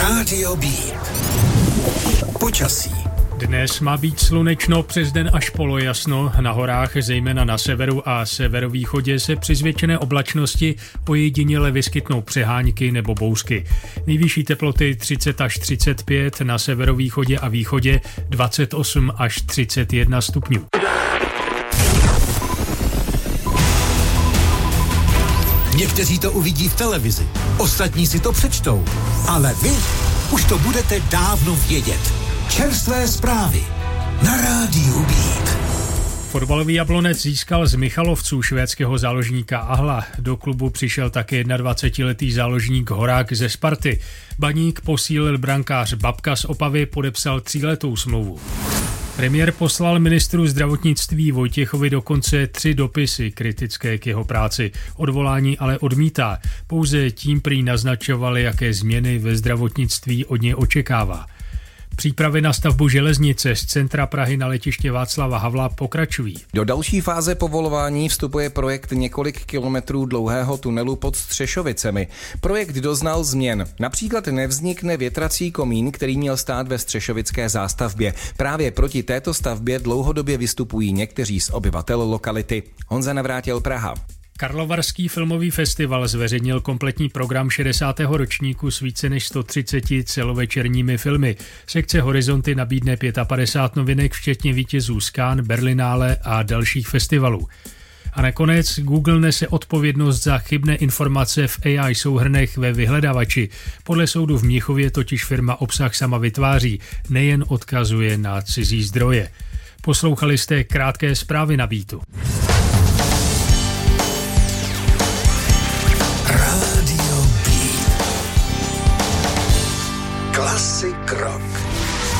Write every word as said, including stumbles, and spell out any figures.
Rádio B. Počasí. Dnes má být slunečno, přes den až polojasno, na horách, zejména na severu a severovýchodě se při zvětšené oblačnosti ojediněle vyskytnou přehánky nebo bouřky. Nejvyšší teploty třicet až třicet pět, na severovýchodě a východě dvacet osm až třicet jedna stupňů. Někteří to uvidí v televizi, ostatní si to přečtou, ale vy už to budete dávno vědět. Čerstvé zprávy na Rádiu Beat. Fotbalový Jablonec získal z Michalovců švédského záložníka Ahla. Do klubu přišel také dvacetijednoletý záložník Horák ze Sparty. Baník posílil brankář Babka z Opavy, podepsal tříletou smlouvu. Premiér poslal ministru zdravotnictví Vojtěchovi dokonce tři dopisy kritické k jeho práci. Odvolání ale odmítá. Pouze tím prý naznačoval, jaké změny ve zdravotnictví od něj očekává. Přípravy na stavbu železnice z centra Prahy na letiště Václava Havla pokračují. Do další fáze povolování vstupuje projekt několik kilometrů dlouhého tunelu pod Střešovicemi. Projekt doznal změn. Například nevznikne větrací komín, který měl stát ve střešovické zástavbě. Právě proti této stavbě dlouhodobě vystupují někteří z obyvatel lokality. Honza Navrátil, Praha. Karlovarský filmový festival zveřejnil kompletní program šedesátého ročníku s více než sto třiceti celovečerními filmy. Sekce Horizonty nabídne padesát pět novinek, včetně vítězů z Cannes, Berlinále a dalších festivalů. A nakonec Google nese odpovědnost za chybné informace v A I souhrnech ve vyhledávači. Podle soudu v Mnichově totiž firma obsah sama vytváří, nejen odkazuje na cizí zdroje. Poslouchali jste krátké zprávy na Beatu. Rádio B. Klasik rock.